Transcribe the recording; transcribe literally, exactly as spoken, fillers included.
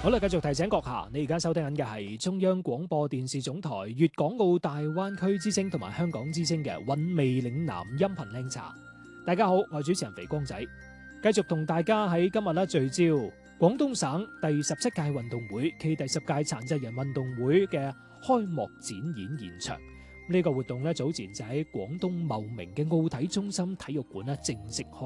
好啦，繼續提醒閣下，你而家收聽緊嘅係中央廣播電視總台粵港澳大灣區之聲同埋香港之聲嘅韻味嶺南音頻靚茶。大家好，我係主持人肥光仔，繼續同大家喺今日咧聚焦廣東省第十七屆運動會暨第十屆殘疾人運動會嘅開幕展演現場。呢、這個活動咧早前就喺廣東茂名嘅奧體中心體育館咧正式開